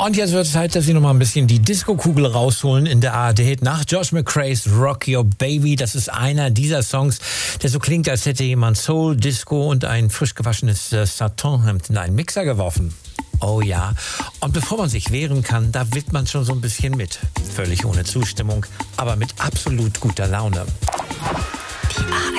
Und jetzt wird es Zeit, dass Sie noch mal ein bisschen die Disco-Kugel rausholen in der ARD. Nach Josh McRae's Rock Your Baby. Das ist einer dieser Songs, der so klingt, als hätte jemand Soul, Disco und ein frisch gewaschenes Satinhemd in einen Mixer geworfen. Oh ja. Und bevor man sich wehren kann, da wippt man schon so ein bisschen mit. Völlig ohne Zustimmung, aber mit absolut guter Laune. Die